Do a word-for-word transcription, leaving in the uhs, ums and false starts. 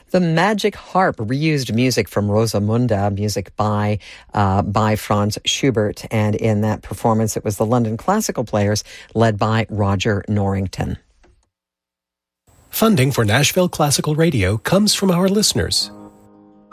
The Magic Harp reused music from Rosamunda, music by uh, by Franz Schubert, and in that performance it was the London Classical Players led by Roger Norrington. Funding for Nashville Classical Radio comes from our listeners